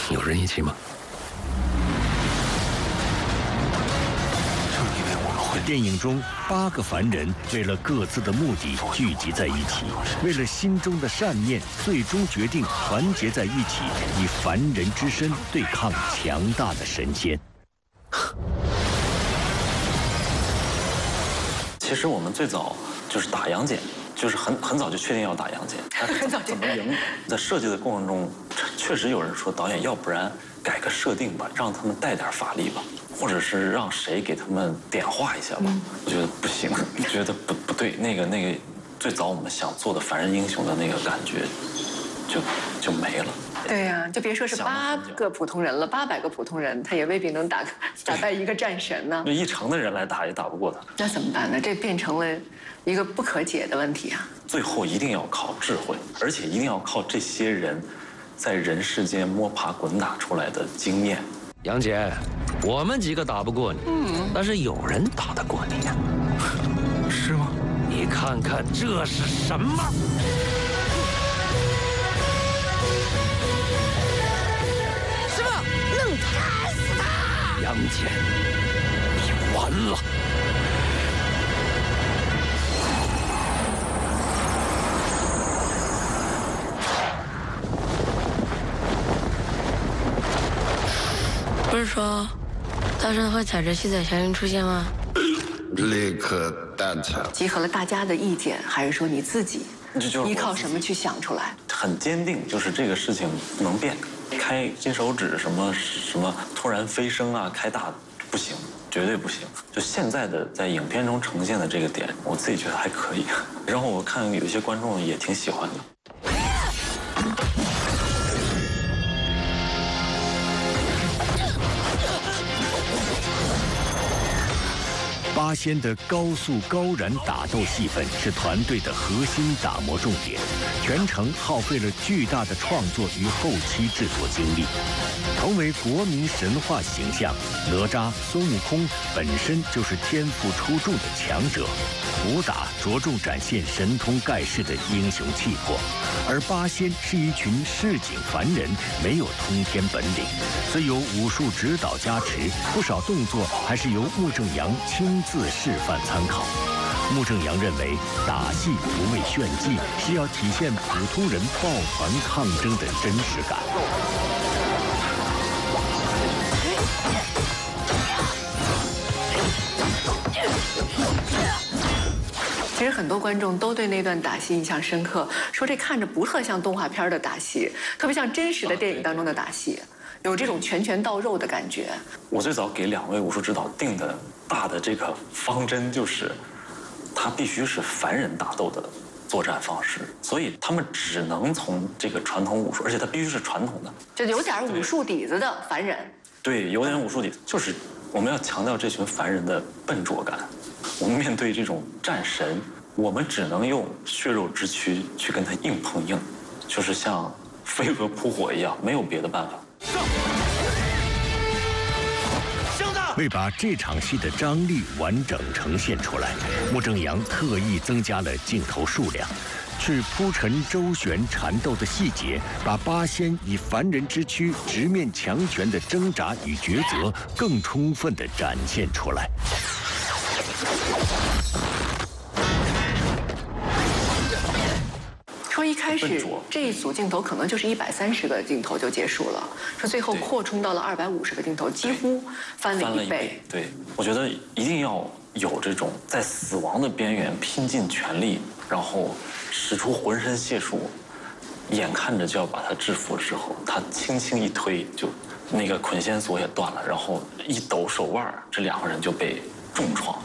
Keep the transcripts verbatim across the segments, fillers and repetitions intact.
有人一起吗？ 电影中，八个凡人为了各自的目的聚集在一起，为了心中的善念，最终决定团结在一起，以凡人之身对抗强大的神仙。 其实我们最早就是打杨戬，就是很很早就确定要打杨戬， 很早就怎么赢？在设计的过程中，确实有人说导演要不然改个设定吧，让他们带点法力吧。或者是让谁给他们点化一下吧，嗯、我觉得不行，觉得不不对。那个那个，最早我们想做的凡人英雄的那个感觉，就就没了。 对呀、啊，就别说是八个普通人了，八百个普通人，他也未必能打打败一个战神呢。 就一城的人来打也打不过他。 那怎么办呢？这变成了一个不可解的问题啊！ 最后一定要靠智慧，而且一定要靠这些人在人世间摸爬滚打出来的经验。 杨戬，我们几个打不过你，嗯，但是有人打得过你呀， 是吗？ 你看看这是什么？ 师傅，弄砍死他！ 杨戬，你完了！ 不是说大圣会踩着七彩祥云出现吗？ 立刻蛋疼。 集合了大家的意见，还是说你自己依靠什么去想出来？ 很坚定，就是这个事情不能变。开金手指什么什么突然飞升啊，开大不行，绝对不行。就现在的在影片中呈现的这个点，我自己觉得还可以。然后我看有一些观众也挺喜欢的。 八仙的高速高燃打斗戏份是团队的核心打磨重点，全程耗费了巨大的创作与后期制作精力。同为国民神话形象，哪吒、孙悟空本身就是天赋出众的强者，武打着重展现神通盖世的英雄气魄，而八仙是一群市井凡人，没有通天本领，虽有武术指导加持，不少动作还是由穆正阳亲自示范参考。穆正阳认为，打戏不为炫技，是要体现普通人抱团抗争的真实感。 其实很多观众都对那段打戏印象深刻，说这看着不特像动画片的打戏，特别像真实的电影当中的打戏，有这种拳拳到肉的感觉。 我最早给两位武术指导定的大的这个方针就是，他必须是凡人打斗的作战方式，所以他们只能从这个传统武术，而且他必须是传统的， 就有点武术底子的凡人。 对，有点武术底子，就是我们要强调这群凡人的笨拙感。我们面对这种战神，我们只能用血肉之躯去跟他硬碰硬，就是像飞蛾扑火一样，没有别的办法。 为把这场戏的张力完整呈现出来，穆正阳特意增加了镜头数量，去铺陈周旋缠斗的细节，把八仙以凡人之躯直面强权的挣扎与抉择更充分地展现出来。 说一开始这一组镜头可能就是一百三十个镜头就结束了，说最后扩充到了二百五十个镜头，几乎翻了一倍。 对，我觉得一定要有这种在死亡的边缘拼尽全力，然后使出浑身解数，眼看着就要把他制服之后，他轻轻一推，就那个捆仙索也断了，然后一抖手腕，这两个人就被重创。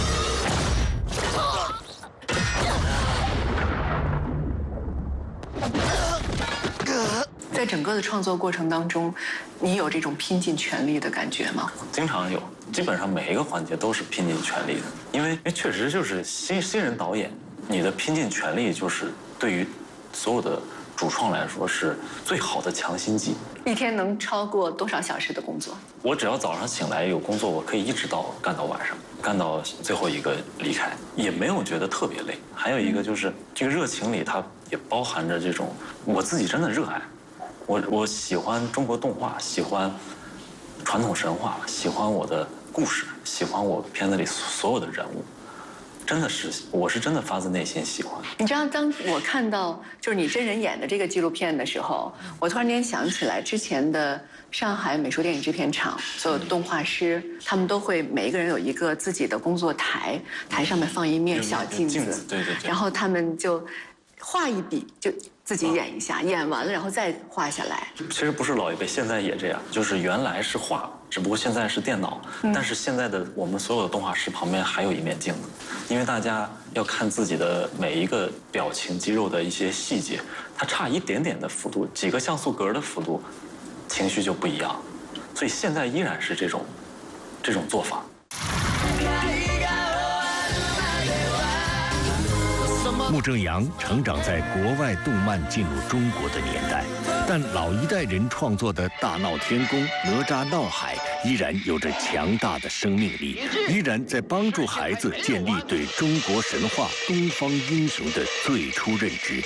在整个的创作过程当中，你有这种拼尽全力的感觉吗？ 经常有，基本上每一个环节都是拼尽全力的，因为因为确实就是新新人导演，你的拼尽全力就是对于所有的主创来说是最好的强心剂。 一天能超过多少小时的工作？ 我只要早上醒来有工作，我可以一直到干到晚上，干到最后一个离开，也没有觉得特别累。还有一个就是这个热情里，它也包含着这种我自己真的热爱。 我我喜欢中国动画，喜欢传统神话，喜欢我的故事，喜欢我片子里所有的人物。真的是，我是真的发自内心喜欢。 你知道，当我看到就是你真人演的这个纪录片的时候，我突然间想起来之前的上海美术电影制片厂所有的动画师，他们都会每一个人有一个自己的工作台，台上面放一面小镜子， 镜子对对对， 然后他们就画一笔就自己演一下，演完了然后再画下来。 其实不是老一辈，现在也这样，就是原来是画，只不过现在是电脑。嗯、但是现在的我们所有的动画师旁边还有一面镜子，因为大家要看自己的每一个表情、肌肉的一些细节，它差一点点的幅度，几个像素格的幅度，情绪就不一样。所以现在依然是这种这种做法。 穆正阳成长在国外动漫进入中国的年代，但老一代人创作的大闹天宫、哪吒闹海依然有着强大的生命力，依然在帮助孩子建立对中国神话、东方英雄的最初认知。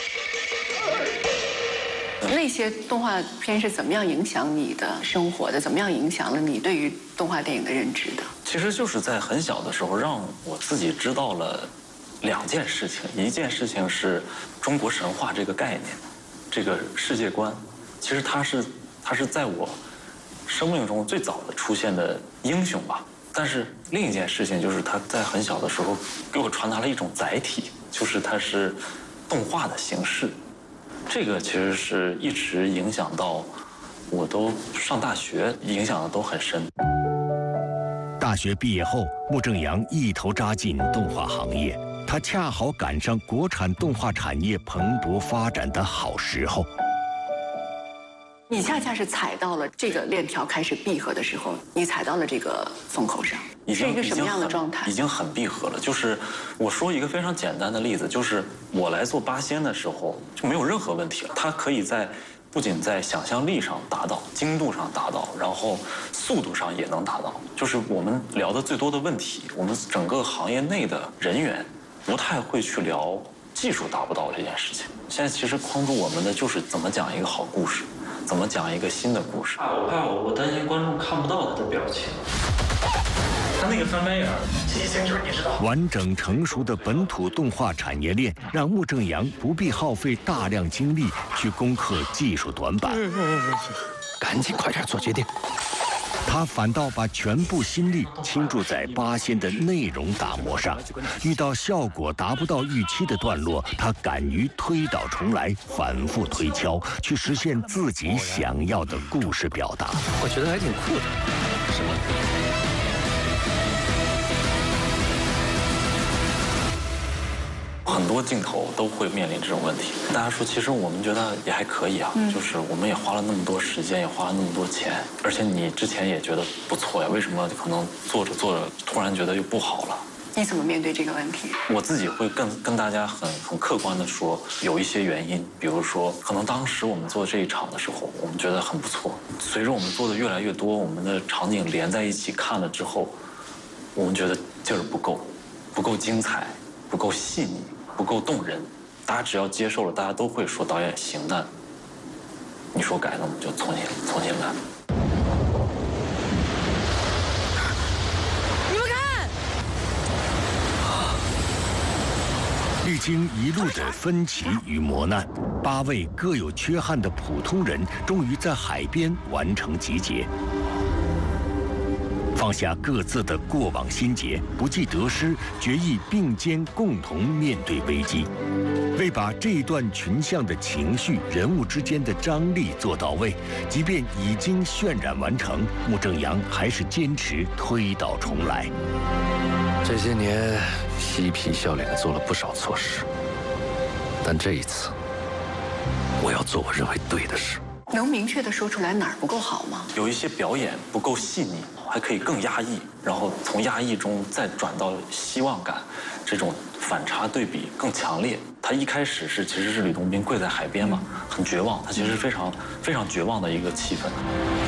那些动画片是怎么样影响你的生活的？怎么样影响了你对于动画电影的认知的？ 其实就是在很小的时候，让我自己知道了两件事情。一件事情是中国神话这个概念，这个世界观，其实它是它是在我生命中最早的出现的英雄吧。但是另一件事情就是他在很小的时候给我传达了一种载体，就是它是动画的形式。这个其实是一直影响到我都上大学，影响的都很深。 大学毕业后，穆正阳一头扎进动画行业，他恰好赶上国产动画产业蓬勃发展的好时候。 你恰恰是踩到了这个链条开始闭合的时候，你踩到了这个风口上，是一个什么样的状态？ 已经很闭合了。就是我说一个非常简单的例子，就是我来做八仙的时候就没有任何问题了。它可以在不仅在想象力上达到，精度上达到，然后速度上也能达到。就是我们聊的最多的问题，我们整个行业内的人员不太会去聊技术达不到这件事情。现在其实框住我们的就是怎么讲一个好故事。怎么讲一个新的故事？我怕我，我担心观众看不到他的表情。他那个翻白眼儿，记忆清楚，你知道。 完整成熟的本土动画产业链，让穆正阳不必耗费大量精力去攻克技术短板。 赶紧快点做决定。 他反倒把全部心力倾注在八仙的内容打磨上，遇到效果达不到预期的段落，他敢于推倒重来，反复推敲，去实现自己想要的故事表达。 我觉得还挺酷的，是吗？ 很多镜头都会面临这种问题。大家说，其实我们觉得也还可以啊，嗯、就是我们也花了那么多时间，也花了那么多钱，而且你之前也觉得不错呀，为什么可能做着做着突然觉得又不好了？ 你怎么面对这个问题？ 我自己会跟跟大家很很客观的说，有一些原因，比如说，可能当时我们做这一场的时候，我们觉得很不错，随着我们做的越来越多，我们的场景连在一起看了之后，我们觉得劲儿不够，不够精彩，不够细腻。不够动人，大家只要接受了，大家都会说导演行，那你说改，那我们就重新重新来。 你们看， 历经一路的分歧与磨难，八位各有缺憾的普通人，终于在海边完成集结。放下各自的过往心结，不计得失，决意并肩共同面对危机。为把这一段群像的情绪、人物之间的张力做到位，即便已经渲染完成，穆正阳还是坚持推倒重来。 这些年嬉皮笑脸的做了不少错事，但这一次，我要做我认为对的事。 能明确的说出来哪儿不够好吗？ 有一些表演不够细腻，还可以更压抑，然后从压抑中再转到希望感，这种反差对比更强烈。他一开始是其实是吕洞宾跪在海边嘛，很绝望，他其实非常非常绝望的一个气氛。